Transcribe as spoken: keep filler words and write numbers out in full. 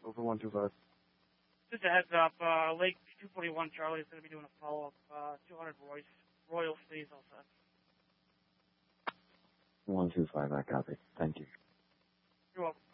Over one two five. Just a heads up, uh, Lake two forty-one Charlie is going to be doing a follow-up, uh, two hundred Royce, Royal Space all set. one two five, I copy. Thank you. You're welcome.